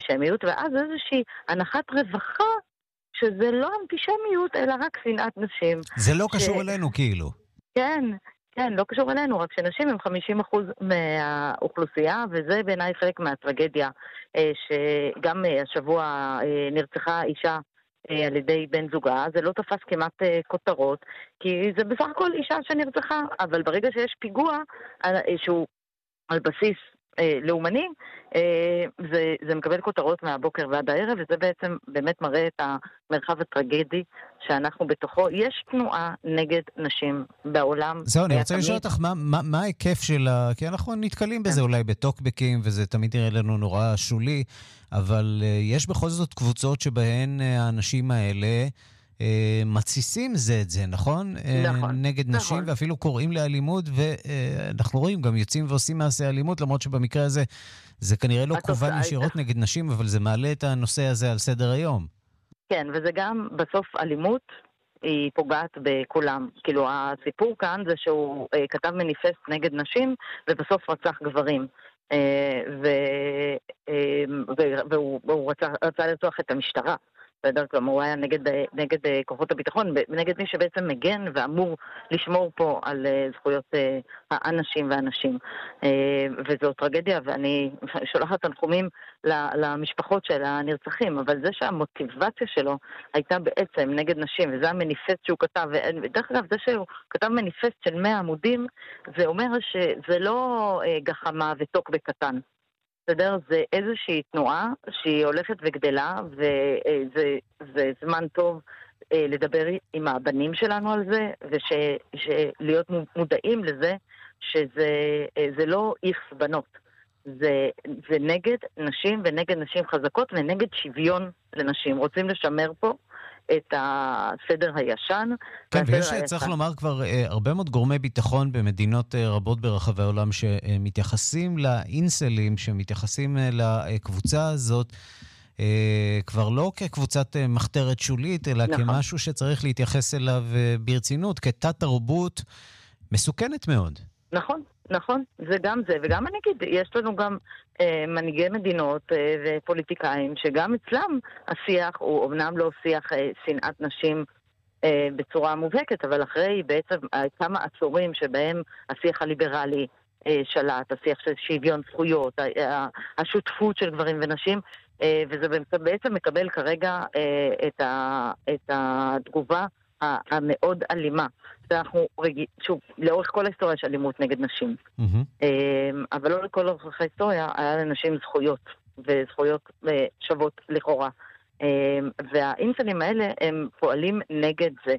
אנטישמיות, ואז איזושהי הנחת רווחה שזה לא אנטישמיות, אלא רק שנאת נשים. זה לא קשור אלינו כאילו. כן, כן, לא קשור אלינו, רק שנשים הם 50% מהאוכלוסייה, וזה בעיניי חלק מהטרגדיה, שגם השבוע נרצחה אישה על ידי בן זוגה, זה לא תפס כמעט כותרות, כי זה בסך הכל אישה שנרצחה, אבל ברגע שיש פיגוע שהוא על בסיס לאומני, זה מקבל כותרות מהבוקר ועד הערב, וזה בעצם באמת מראה את המרחב הטרגדי שאנחנו בתוכו. יש תנועה נגד נשים בעולם. זהו, אני רוצה לשאול אותך, מה ההיקף שלה? כי אנחנו נתקלים בזה אולי בטוקבקים, וזה תמיד יראה לנו נורא שולי, אבל יש בכל זאת קבוצות שבהן האנשים האלה מתסיסים זה את זה, נכון? נכון. נגד נשים, נכון. ואפילו קוראים לאלימות, ואנחנו רואים, גם יוצאים ועושים מעשה אלימות, למרות שבמקרה הזה זה כנראה לא כוון ישירות נגד נשים, אבל זה מעלה את הנושא הזה על סדר היום. כן, וזה גם בסוף אלימות, היא פוגעת בכולם. כאילו, הסיפור כאן זה שהוא כתב מניפסט נגד נשים, ובסוף רצח גברים. והוא רצה לרצוח את המשטרה. בדרך כלל הוא היה נגד כוחות הביטחון, נגד מי שבעצם מגן ואמור לשמור פה על זכויות האנשים והנשים. וזו טרגדיה, ואני שולחת תנחומים למשפחות של הנרצחים, אבל זה שהמוטיבציה שלו הייתה בעצם נגד נשים, וזה המניפסט שהוא כתב, ודרך אגב, זה שהוא כתב מניפסט של 100 עמודים, זה אומר שזה לא גחמה וטוק בקטן. בסדר? זה איזושהי תנועה שהיא הולכת וגדלה, וזה זמן טוב לדבר עם הבנים שלנו על זה, ולהיות מודעים לזה שזה לא איכס בנות. זה נגד נשים ונגד נשים חזקות ונגד שוויון לנשים. רוצים לשמר פה את הסדר הישן. כן, ויש צריך לומר כבר הרבה מאוד גורמי ביטחון במדינות רבות ברחבי העולם שמתייחסים לאינסלים, שמתייחסים לקבוצה הזאת, כבר לא כקבוצת מחתרת שולית, אלא כמשהו שצריך להתייחס אליו ברצינות, כתת תרבות מסוכנת מאוד. נכון. נכון, זה גם זה, וגם אני אגיד, יש לנו גם מנהיגי מדינות ופוליטיקאים, שגם אצלם השיח הוא אומנם לא שיח שנאת נשים בצורה מובהקת, אבל אחרי בעצם כמה עצורים שבהם השיח הליברלי שלט, השיח של שוויון זכויות, השותפות של גברים ונשים, וזה בעצם מקבל כרגע את התגובה המאוד אלימה. אנחנו שוב, לאורך כל ההיסטוריה יש אלימות נגד נשים. אבל לא לכל אורך ההיסטוריה היה לנשים זכויות, וזכויות שוות לכאורה. והאינסלים האלה הם פועלים נגד זה,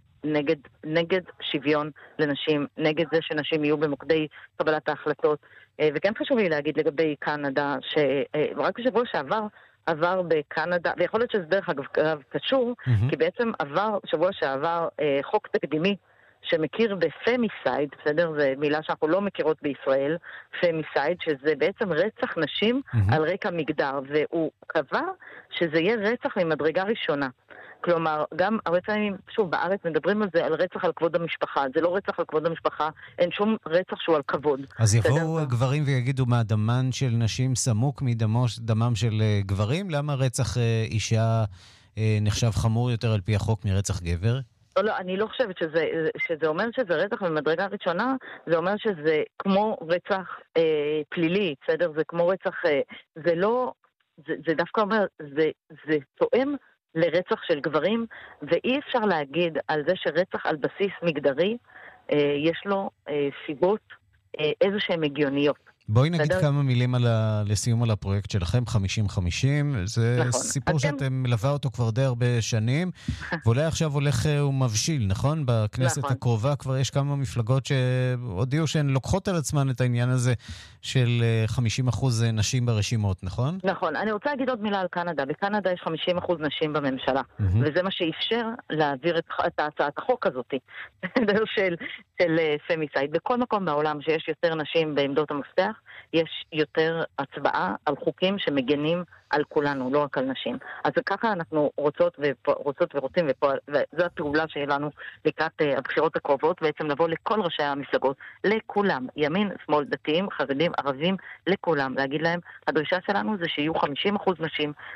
נגד שוויון לנשים, נגד זה שנשים יהיו במוקדי קבלת ההחלטות. וכן חשוב לי להגיד לגבי קנדה, שרק בשבוע שעבר עבר בקנדה, ויכול להיות שזה דרך אגב קשור, כי בעצם עבר שבוע שעבר חוק תקדימי שמכיר בפמיסייד, בסדר? זו מילה שאנחנו לא מכירות בישראל, פמיסייד, שזה בעצם רצח נשים על רקע מגדר, והוא קבע שזה יהיה רצח ממדרגה ראשונה. כלומר, גם הרבה פעמים, שוב, בארץ מדברים על זה, על רצח על כבוד המשפחה. זה לא רצח על כבוד המשפחה, אין שום רצח שהוא על כבוד. אז יבואו גברים ויגידו מה, דמן של נשים סמוק מדמם של גברים? למה רצח אישה נחשב חמור יותר על פי החוק מרצח גבר? לא, אני לא חושבת שזה אומר שזה רצח במדרגה ראשונה, זה אומר שזה כמו רצח פלילי, בסדר? זה כמו רצח, זה לא, זה דווקא אומר, זה תואם לרצח של גברים, ואי אפשר להגיד על זה שרצח על בסיס מגדרי, יש לו סיבות איזה שהן הגיוניות. בואי נגיד כמה מילים לסיום על הפרויקט שלכם, 50-50. זה סיפור שאתם מלווה אותו כבר די הרבה שנים, ואולי עכשיו הולך ומבשיל, נכון? בכנסת הקרובה כבר יש כמה מפלגות שהודיעו שהן לוקחות על עצמן את העניין הזה של 50% נשים ברשימות, נכון? נכון. אני רוצה להגיד עוד מילה על קנדה. בקנדה יש 50% נשים בממשלה, וזה מה שאפשר להעביר את הצעת החוק הזאת, של פמיסייד. בכל מקום בעולם שיש יותר נשים בעמדות המפתח, יש יותר הצבעה על חוקים שמגנים על כולנו, לא רק על נשים. אז ככה אנחנו רוצות ורוצים, וזו הפעולה שלנו לקראת הבחירות הקרובות, בעצם לבוא לכל ראשי המפלגות, לכולם, ימין, שמאל, דתיים, חרדים, ערבים, לכולם, להגיד להם, הדרישה שלנו זה שיהיו 50% נשים